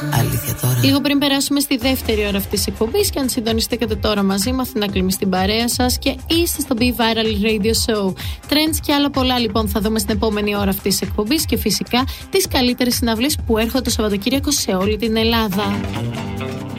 Αλήθεια τώρα. Λίγο πριν περάσουμε στη δεύτερη ώρα αυτής της εκπομπής, και αν συντονιστήκατε τώρα μαζί μου, Αθηνά Κλίμη στην παρέα σας και είστε στο Be Viral Radio Show. Trends και άλλα πολλά λοιπόν θα δούμε στην επόμενη ώρα αυτής της εκπομπής, και φυσικά τις καλύτερες συναυλίες που έρχονται το Σαββατοκύριακο σε όλη την Ελλάδα.